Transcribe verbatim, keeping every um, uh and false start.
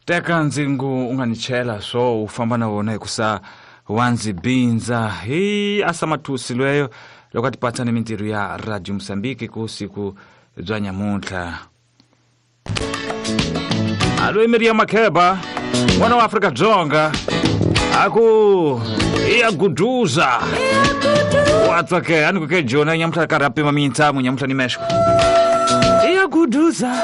teka nzingu unganichela so ufamba na wona kusa wanzi binza hii asa matusilweyo lokati patane mintiru ya Radio Msambiki kusiku dzanya munta alo Emiria Makeba mwana wa Afrika Dzonga aku iya guduza watake anu kuke jona nyamta karape maminta mu nyamta ni meshko iya guduza